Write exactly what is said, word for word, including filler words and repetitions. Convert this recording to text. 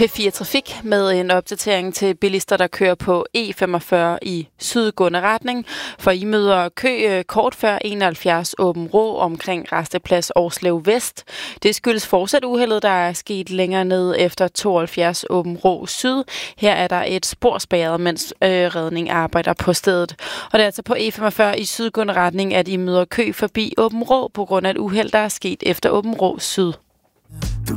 P fire Trafik med en opdatering til bilister, der kører på E femogfyrre i sydgående retning, for I møder kø kort før enoghalvfjerds Åben Rå omkring Rasteplads Årslev Vest. Det skyldes fortsat uheldet, der er sket længere ned efter tooghalvfjerds Åben Rå Syd. Her er der et spor spærret, mens øh, redning arbejder på stedet. Og det er altså på E femogfyrre i sydgående retning, at I møder kø forbi Åben Rå på grund af et uheld, der er sket efter Åben Rå Syd.